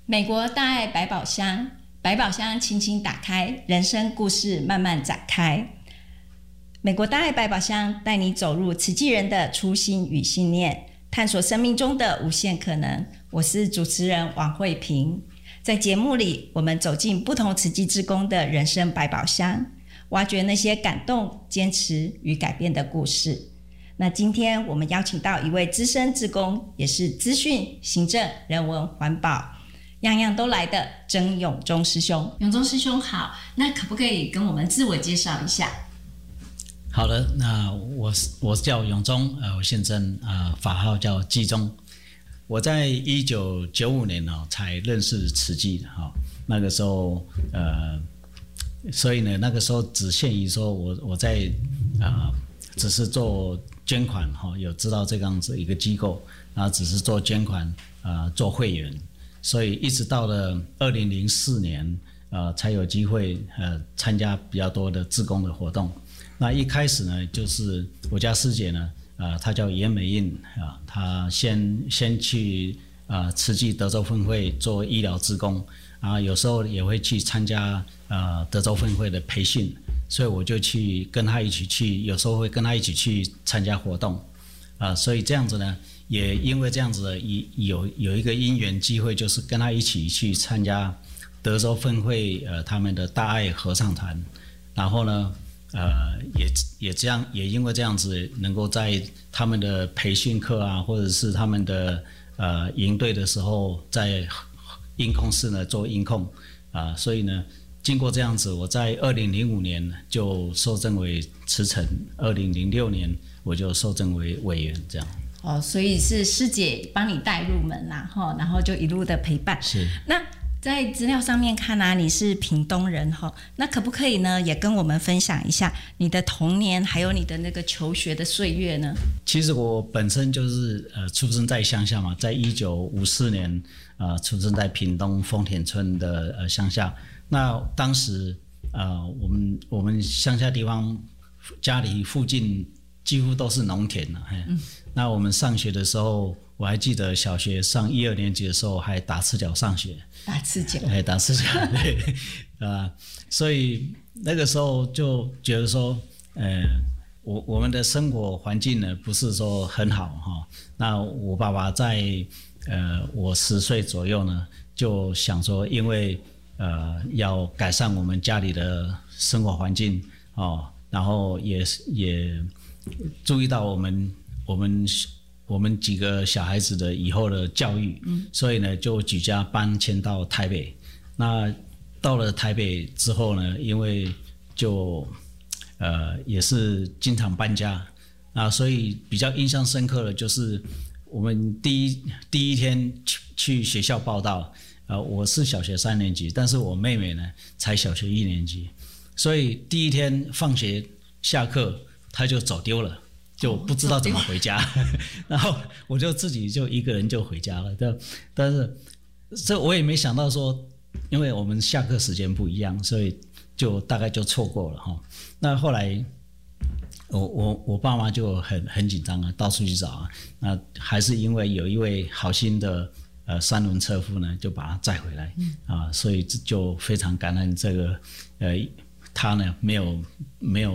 美国大爱百宝箱，百宝箱轻轻打开，人生故事慢慢展开。美国大爱百宝箱带你走入慈济人的初心与信念，探索生命中的无限可能。我是主持人王慧萍。在节目里，我们走进不同慈济志工的人生百宝箱，挖掘那些感动、坚持与改变的故事。那今天我们邀请到一位资深志工，也是资讯、行政、人文、环保样样都来的曾永忠师兄。永忠师兄好，那可不可以跟我们自我介绍一下？ 好的，那我叫永忠，我现在法号叫济忠。我在1995年才认识慈济的那个时候所以呢那个时候只限于说我在只是做捐款有知道这个样子一个机构，然后只是做捐款做会员，所以一直到了2004年才有机会参加比较多的志工的活动。那一开始呢，就是我家师姐呢，她叫严美印她先去慈济德州分会做医疗志工，有时候也会去参加德州分会的培训，所以我就去跟她一起去，有时候会跟她一起去参加活动所以这样子呢，也因为这样子的有一个因缘机会，就是跟她一起去参加德州分会他们的大爱合唱团，然后呢也因为这样子，能够在他们的培训课或者是他们的营队的时候，在音控室呢做音控所以呢，经过这样子，我在2005年就受证为慈诚，2006年我就受证为委员，这样。 所以是师姐帮你带入门啦，然后就一路的陪伴。 是。 那在资料上面看你是屏东人那可不可以呢也跟我们分享一下你的童年还有你的那个求学的岁月呢？ 其实我本身就是出生在乡下嘛，在1954年出生在屏东丰田村的乡下。那当时我们乡下地方家里附近几乎都是农田那我们上学的时候，我还记得小学上1、2年级的时候还打赤脚上学。 打赤脚？ 打赤脚，对所以那个时候就觉得说，我们的生活环境呢不是说很好那我爸爸在我10岁左右呢，就想说，因为要改善我们家里的生活环境然后也注意到我们几个小孩子的以后的教育所以呢就举家搬迁到台北。那到了台北之后呢，因为就也是经常搬家所以比较印象深刻的就是我们第一天去学校报到我是小学3年级，但是我妹妹呢才小学1年级，所以第一天放学下课她就走丢了，就不知道怎么回家然后我就自己就一个人就回家了。但是这我也没想到说，因为我们下课时间不一样，所以就大概就错过了那后来我爸妈就很紧张到处去找那还是因为有一位好心的3轮车夫呢，就把他载回来所以就非常感恩这个他呢没有